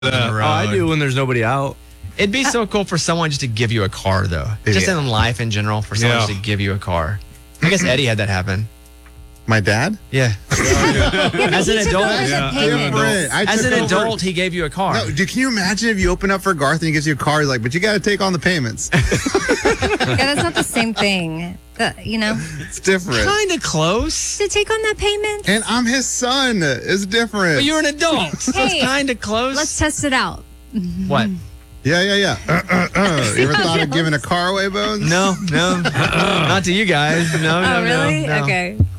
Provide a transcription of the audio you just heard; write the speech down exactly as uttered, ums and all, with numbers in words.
Uh, oh, I do when there's nobody out. It'd be so cool for someone just to give you a car, though. Just Yeah. in life in general, for someone Yeah. just to give you a car. I guess Eddie had that happen. My dad? Yeah. As an He took adult, over the Yeah. payment. Different. I as took an over- adult, he gave you a car. No, dude, can you imagine if you open up for Garth and he gives you a car? He's like, but you got to take on the payments. Yeah, that's not the same thing. The- you know, It's different. Kind of close. to take on that payment. And I'm his son. It's different. But you're an adult, so Hey, it's kind of close. Let's test it out. What? yeah, yeah, yeah. Uh, uh, uh. You ever thought of giving a car away, Bones? No, no. Not to you guys. No, no, Oh, really? no, no. Okay.